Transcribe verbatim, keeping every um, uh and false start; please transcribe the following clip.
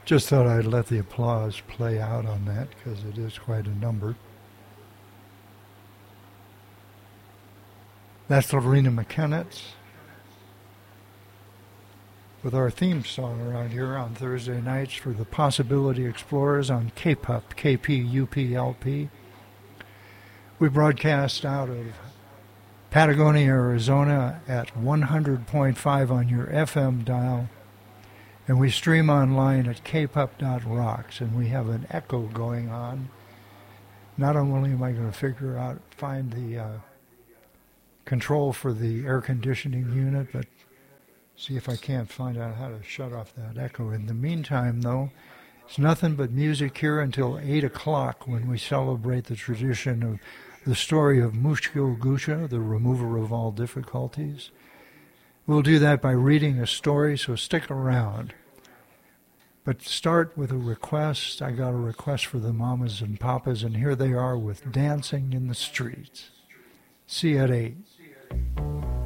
Just thought I'd let the applause play out on that because it is quite a number. That's Lorena McKennett's with our theme song around here on Thursday nights for the Possibility Explorers on K P U P, K P U P L P. We broadcast out of Patagonia, Arizona at one hundred point five on your F M dial, and we stream online at k p u p dot rocks, and we have an echo going on. Not only am I going to figure out, find the uh, control for the air conditioning unit, but see if I can't find out how to shut off that echo. In the meantime, though, it's nothing but music here until eight o'clock when we celebrate the tradition of the story of Mushkil Gusha, the remover of all difficulties. We'll do that by reading a story, so stick around. But start with a request. I got a request for the mamas and papas, and here they are with Dancing in the Streets. See you at eight.